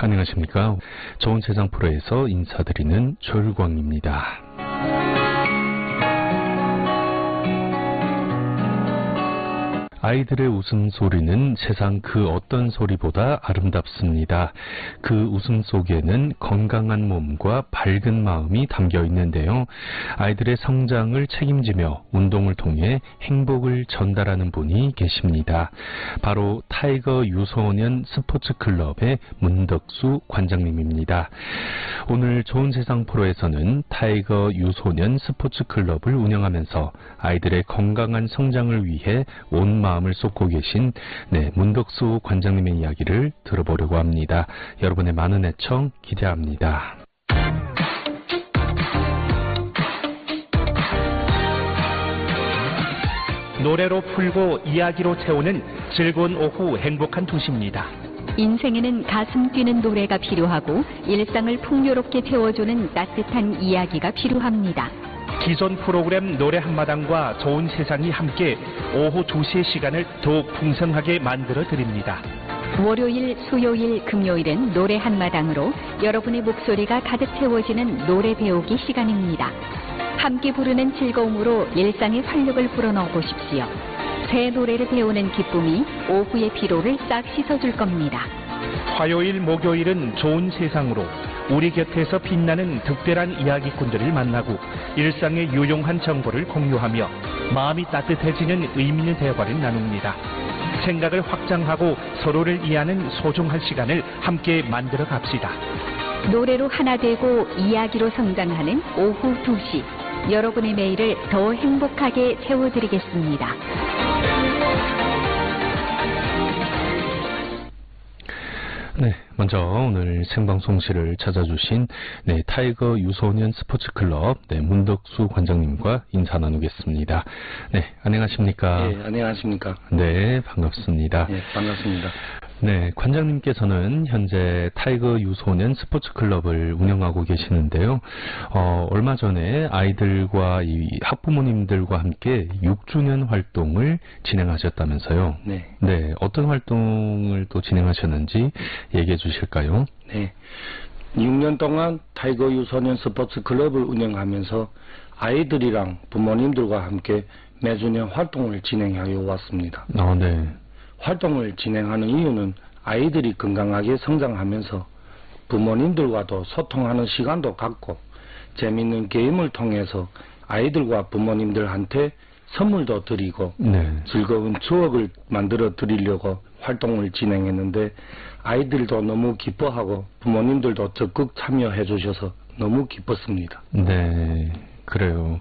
안녕하십니까. 좋은 세상 프로에서 인사드리는 조율광입니다. 아이들의 웃음소리는 세상 그 어떤 소리보다 아름답습니다. 그 웃음 속에는 건강한 몸과 밝은 마음이 담겨 있는데요. 아이들의 성장을 책임지며 운동을 통해 행복을 전달하는 분이 계십니다. 바로 타이거 유소년 스포츠클럽의 문덕수 관장님입니다. 오늘 좋은 세상 프로에서는 타이거 유소년 스포츠클럽을 운영하면서 아이들의 건강한 성장을 위해 온 마음을 쏟고 계신 문덕수 관장님의 이야기를 들어보려고 합니다. 여러분의 많은 애청 기대합니다. 노래로 풀고 이야기로 채우는 즐거운 오후 행복한 도시입니다. 인생에는 가슴 뛰는 노래가 필요하고 일상을 풍요롭게 채워주는 따뜻한 이야기가 필요합니다. 기존 프로그램 노래 한마당과 좋은 세상이 함께 오후 2시의 시간을 더욱 풍성하게 만들어 드립니다. 월요일, 수요일, 금요일은 노래 한마당으로 여러분의 목소리가 가득 채워지는 노래 배우기 시간입니다. 함께 부르는 즐거움으로 일상의 활력을 불어넣어보십시오. 새 노래를 배우는 기쁨이 오후의 피로를 싹 씻어줄 겁니다. 화요일, 목요일은 좋은 세상으로 우리 곁에서 빛나는 특별한 이야기꾼들을 만나고 일상의 유용한 정보를 공유하며 마음이 따뜻해지는 의미 있는 대화를 나눕니다. 생각을 확장하고 서로를 이해하는 소중한 시간을 함께 만들어 갑시다. 노래로 하나 되고 이야기로 성장하는 오후 2시. 여러분의 매일을 더 행복하게 채워드리겠습니다. 네, 먼저 오늘 생방송실을 찾아주신 타이거 유소년 스포츠클럽 문덕수 관장님과 인사 나누겠습니다. 네, 안녕하십니까? 네, 안녕하십니까? 네, 반갑습니다. 네, 반갑습니다. 네, 관장님께서는 현재 타이거 유소년 스포츠클럽을 운영하고 계시는데요. 얼마 전에 아이들과 이 학부모님들과 함께 6주년 활동을 진행하셨다면서요. 네. 네, 어떤 활동을 또 진행하셨는지 얘기해 주실까요? 네. 6년 동안 타이거 유소년 스포츠클럽을 운영하면서 아이들이랑 부모님들과 함께 매주년 활동을 진행하여 왔습니다. 네. 활동을 진행하는 이유는 아이들이 건강하게 성장하면서 부모님들과도 소통하는 시간도 갖고 재미있는 게임을 통해서 아이들과 부모님들한테 선물도 드리고 즐거운 추억을 만들어 드리려고 활동을 진행했는데 아이들도 너무 기뻐하고 부모님들도 적극 참여해 주셔서 너무 기뻤습니다. 네. 그래요.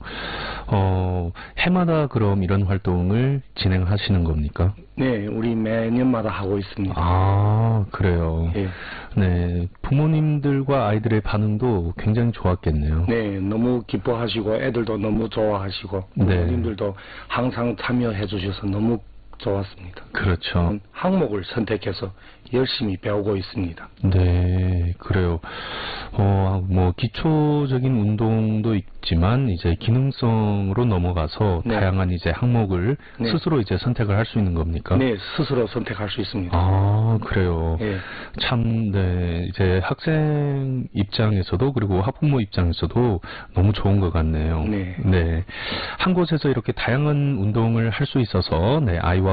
해마다 그럼 이런 활동을 진행하시는 겁니까? 네, 우리 매년마다 하고 있습니다. 아, 그래요. 예. 네, 부모님들과 아이들의 반응도 굉장히 좋았겠네요. 네, 너무 기뻐하시고 애들도 너무 좋아하시고 부모님들도 항상 참여해 주셔서 너무 좋았습니다. 그렇죠. 항목을 선택해서 열심히 배우고 있습니다. 네, 그래요. 뭐 기초적인 운동도 있지만 이제 기능성으로 넘어가서 다양한 이제 항목을 스스로 이제 선택을 할 수 있는 겁니까? 네, 스스로 선택할 수 있습니다. 아, 그래요. 네. 참, 이제 학생 입장에서도 그리고 학부모 입장에서도 너무 좋은 것 같네요. 네. 한 곳에서 이렇게 다양한 운동을 할 수 있어서 아이와